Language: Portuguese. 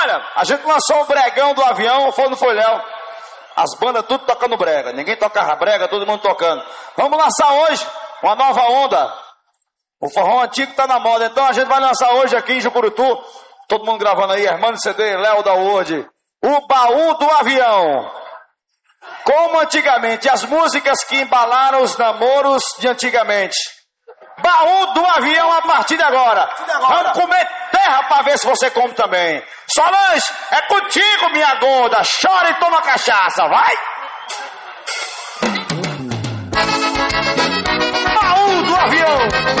Olha, a gente lançou o bregão do avião, não foi, Léo? As bandas tudo tocando brega. Ninguém tocava brega, todo mundo tocando. Vamos lançar hoje uma nova onda. O forró antigo tá na moda. Então a gente vai lançar hoje aqui em Jucurutu. Todo mundo gravando aí, Hermano CD, Léo da Word. O baú do avião. Como antigamente, as músicas que embalaram os namoros de antigamente. Baú do avião a partir de agora. Vamos comer terra pra ver se você come também. Solange, é contigo, minha gorda. Chora e toma cachaça, vai! Baú do avião.